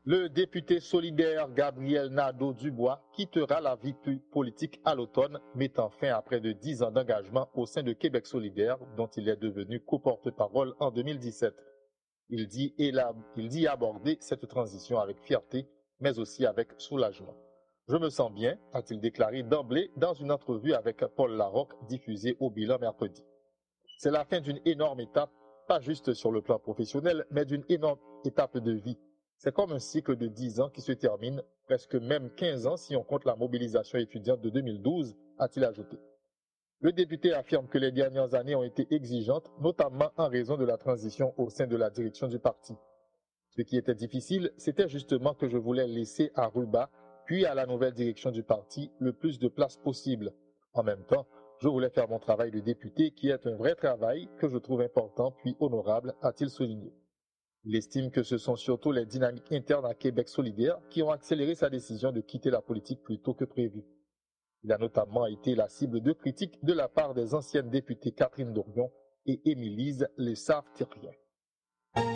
Le député solidaire Gabriel Nadeau-Dubois quittera la vie politique à l'automne, mettant fin à près de 10 ans d'engagement au sein de Québec solidaire, dont il est devenu co-porte-parole en 2017. Il dit aborder cette transition avec fierté, mais aussi avec soulagement. Je me sens bien, a-t-il déclaré d'emblée dans une entrevue avec Paul Larocque diffusée au Bilan mercredi. C'est la fin d'une énorme étape, pas juste sur le plan professionnel, mais d'une énorme étape de vie. C'est comme un cycle de 10 ans qui se termine, presque même 15 ans si on compte la mobilisation étudiante de 2012, a-t-il ajouté. Le député affirme que les dernières années ont été exigeantes, notamment en raison de la transition au sein de la direction du parti. Ce qui était difficile, c'était justement que je voulais laisser à Ruba, puis à la nouvelle direction du parti, le plus de place possible. En même temps, je voulais faire mon travail de député, qui est un vrai travail que je trouve important puis honorable, a-t-il souligné. Il estime que ce sont surtout les dynamiques internes à Québec solidaire qui ont accéléré sa décision de quitter la politique plus tôt que prévu. Il a notamment été la cible de critiques de la part des anciennes députées Catherine Dorion et Émilise Lessard-Thérien.